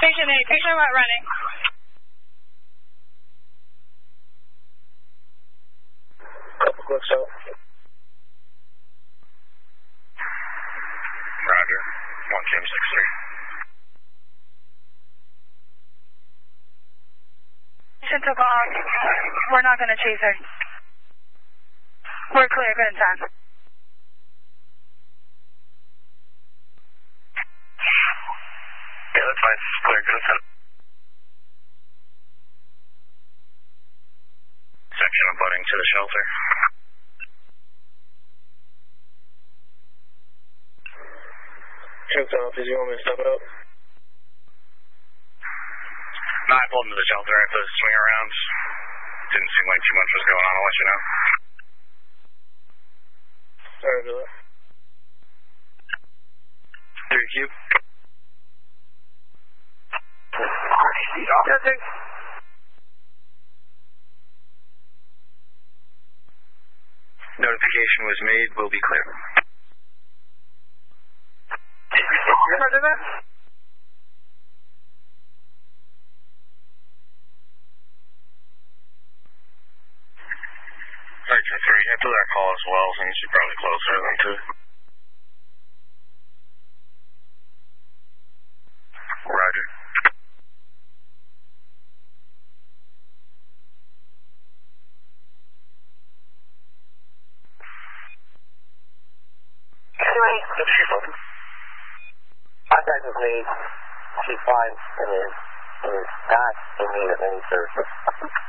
Station 8, Station 1 running. Couple clicks out. Roger. 1Kim63. Station took off. We're not going to chase her. We're clear, good and time. Yeah, that's fine. Clear, good and time. Section abutting to the shelter. Checked off. Did you want me to step it up? No, I pulled into the shelter. I have to swing around. Didn't seem like too much was going on. I'll let you know. Sorry for that. 3Q. Shelter. Notification was made. We'll be clear. Roger that. Section 3, after that call as well, since you're probably closer than 2. Roger. Anyway, contact with me. She's fine. It is not in need of any services.